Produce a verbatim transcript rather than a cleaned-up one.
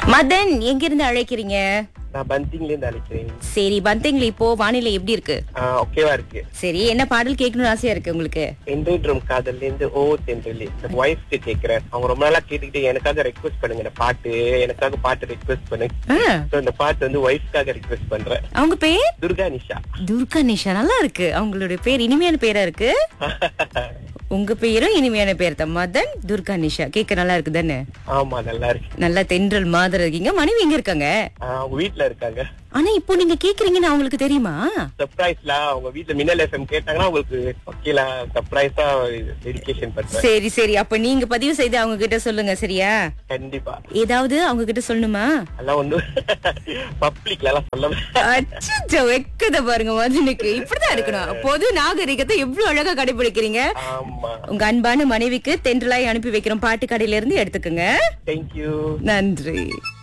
மதன் எங்க இருந்து அழைக்கிறீங்க? நான் பந்திங்ல இருந்து அழைக்கிறேன். சரி, பந்திங்ல இப்போ வானிலை எப்படி இருக்கு? ஓகேவா இருக்கு. சரி, என்ன பாடல் கேட்கணும்னு ஆசையா இருக்கு உங்களுக்கு? தென்றல் காதல்ல இருந்து ஓ தென்றலி ஒய்ஃப்க்கு கேக்குறேன். அவங்க ரொம்ப நாளா கேட்டுக்கிட்டு எனக்காக ரெக்வெஸ்ட் பண்ணுங்க இந்த பாட்டு, எனக்காக பாட்டு ரெக்வெஸ்ட் பண்ணுங்க. இந்த பாட்டு வந்து ஒய்ஃப்காக ரெக்வெஸ்ட் பண்றேன். அவங்க பேர் துர்கா நிஷா. துர்கா நிஷா நல்லா இருக்கு. அவங்களுடைய பேர் இனிமையான பேரா இருக்கு. உங்க பேரும் இனிமையான பேர் தான். மதன், துர்கா நிஷா கேட்க நல்லா இருக்கு தானே? ஆமா, நல்லா இருக்கு. நல்லா தென்றல் மாதிரி இருக்கீங்க. மனைவி எங்க இருக்காங்க? அவங்க வீட்டுல இருக்காங்க. ஆனா இப்போ நீங்க கேக்குறீங்கன்னு அவங்களுக்கு தெரியுமா? சர்ப்ரைஸ்ல அவங்க வீட்டுல மின்னல் எஃப்எம் கேட்டாங்கன்னா உங்களுக்கு ஓகேல சர்ப்ரைஸா டெடிகேஷன் பண்றேன். சரி சரி, அப்ப நீங்க பதிவு செய்து அவங்க கிட்ட சொல்லுங்க. சரியா? கண்டிப்பா. ஏதாவது அவங்க கிட்ட சொல்லணுமா? எல்லாம் ஒண்ணு பப்ளிக்ல எல்லாம் சொல்ல. அச்சச்சோ, வெக்கத பாருங்க மதனுக்கு. இப்படிதான் இருக்கணும். பொது நாகரிகத்தை எவ்வளவு அழகா கடைபிடிக்கிறீங்க. ஆமா. உங்க அன்பான மனைவிக்கு தென்றலாய் அனுப்பி வைக்கிறோம். பாட்டு கடையில இருந்து எடுத்துக்கோங்க. தேங்க்யூ. நன்றி.